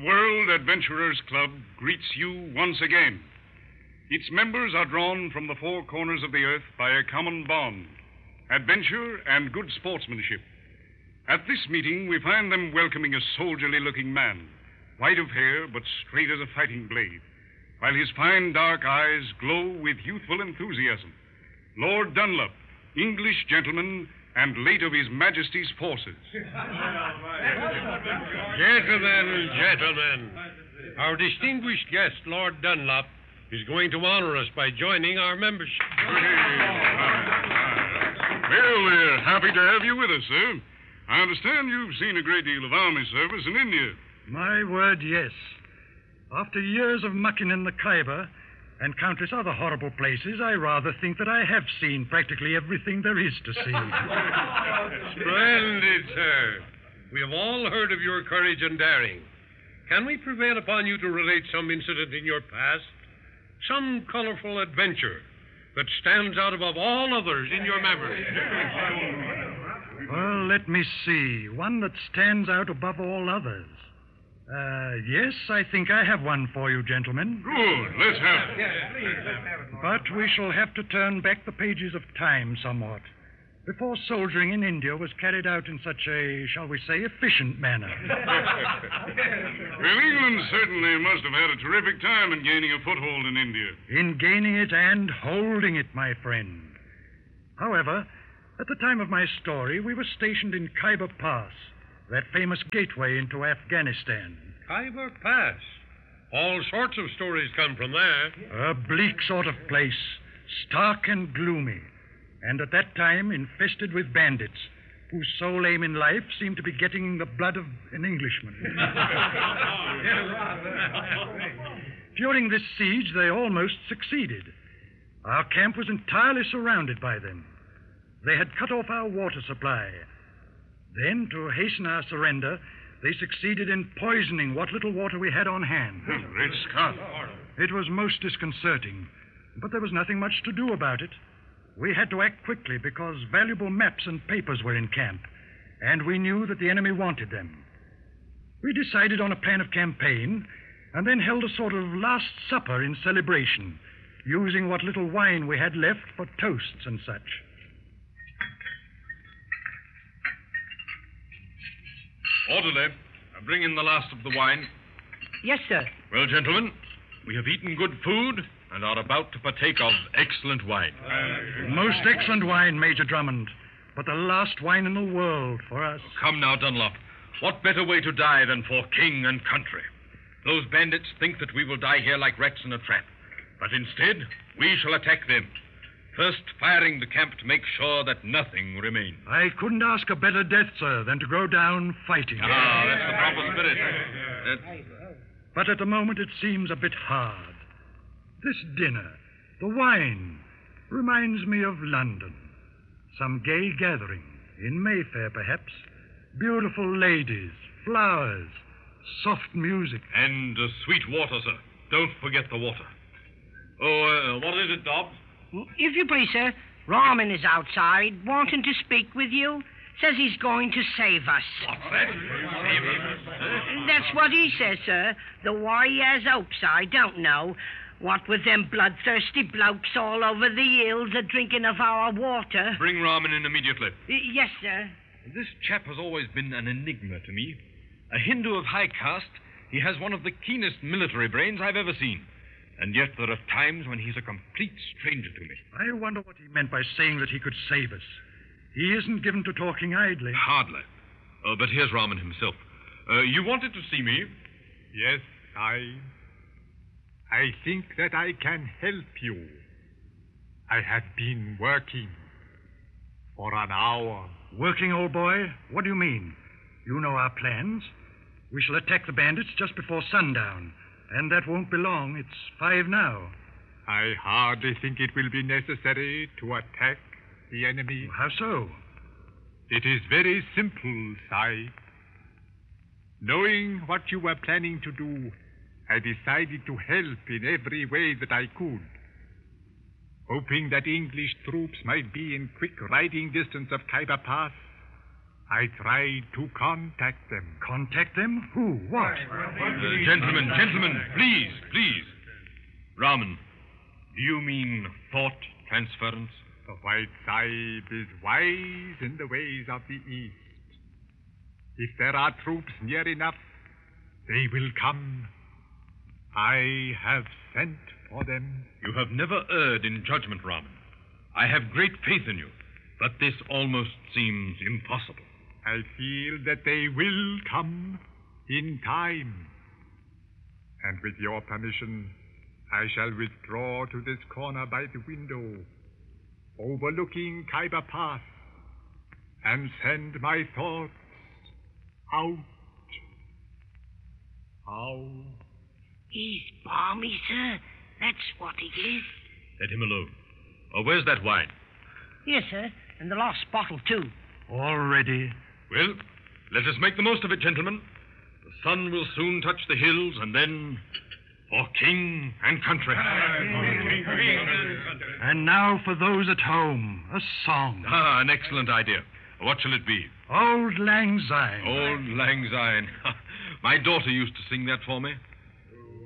World Adventurers Club greets you once again. Its members are drawn from the four corners of the earth by a common bond, adventure and good sportsmanship. At this meeting, we find them welcoming a soldierly-looking man, white of hair but straight as a fighting blade, while his fine dark eyes glow with youthful enthusiasm. Lord Dunlop, English gentleman and late of His Majesty's forces. Gentlemen, our distinguished guest, Lord Dunlop, is going to honor us by joining our membership. Well, we're happy to have you with us, sir. I understand you've seen a great deal of army service in India. My word, yes. After years of mucking in the Khyber and countless other horrible places, I rather think that I have seen practically everything there is to see. Splendid, sir. We have all heard of your courage and daring. Can we prevail upon you to relate some incident in your past? Some colorful adventure that stands out above all others in your memory? Well, let me see. One that stands out above all others. Yes, I think I have one for you, gentlemen. Good. Let's have it. But we shall have to turn back the pages of time somewhat. Before soldiering in India was carried out in such a, shall we say, efficient manner. Well, England certainly must have had a terrific time in gaining a foothold in India. In gaining it and holding it, my friend. However, at the time of my story, we were stationed in Khyber Pass, that famous gateway into Afghanistan. Khyber Pass. All sorts of stories come from there. A bleak sort of place, stark and gloomy, and at that time infested with bandits, whose sole aim in life seemed to be getting the blood of an Englishman. During this siege, they almost succeeded. Our camp was entirely surrounded by them. They had cut off our water supply. Then, to hasten our surrender, they succeeded in poisoning what little water we had on hand. Great Scott. It was most disconcerting, but there was nothing much to do about it. We had to act quickly because valuable maps and papers were in camp, and we knew that the enemy wanted them. We decided on a plan of campaign and then held a sort of last supper in celebration, using what little wine we had left for toasts and such. Orderly, bring in the last of the wine. Yes, sir. Well, gentlemen, we have eaten good food and are about to partake of excellent wine. Most excellent wine, Major Drummond, but the last wine in the world for us. Come now, Dunlop. What better way to die than for king and country? Those bandits think that we will die here like rats in a trap. But instead, we shall attack them. First, firing the camp to make sure that nothing remains. I couldn't ask a better death, sir, than to go down fighting. Ah, that's the proper spirit. But at the moment, it seems a bit hard. This dinner, the wine, reminds me of London. Some gay gathering, in Mayfair, perhaps. Beautiful ladies, flowers, soft music. And sweet water, sir. Don't forget the water. Oh, what is it, Dobbs? If you please, sir, Rahman is outside, wanting to speak with you. Says he's going to save us. What's that? Save us? That's what he says, sir. Though why he has hopes, I don't know. What with them bloodthirsty blokes all over the hills a drinking of our water. Bring Rahman in immediately. Yes, sir. This chap has always been an enigma to me. A Hindu of high caste, he has one of the keenest military brains I've ever seen. And yet there are times when he's a complete stranger to me. I wonder what he meant by saying that he could save us. He isn't given to talking idly. Hardly. But here's Rahman himself. You wanted to see me? Yes, I think that I can help you. I have been working for an hour. Working, old boy? What do you mean? You know our plans. We shall attack the bandits just before sundown. And that won't be long. It's 5 now. I hardly think it will be necessary to attack the enemy. How so? It is very simple, Si. Knowing what you were planning to do, I decided to help in every way that I could. Hoping that English troops might be in quick riding distance of Khyber Pass, I tried to contact them. Contact them? Who? What? Gentlemen, please. Raman, do you mean thought transference? The White Sahib is wise in the ways of the East. If there are troops near enough, they will come. I have sent for them. You have never erred in judgment, Raman. I have great faith in you, but this almost seems impossible. I feel that they will come in time. And with your permission, I shall withdraw to this corner by the window, overlooking Khyber Pass, and send my thoughts out. He's balmy, sir. That's what he is. Let him alone. Oh, where's that wine? Yes, sir. And the last bottle, too. All ready. Well, let us make the most of it, gentlemen. The sun will soon touch the hills, and then for king and country. And now for those at home, a song. An excellent idea. What shall it be? Old Lang Syne. Old Lang Syne. My daughter used to sing that for me.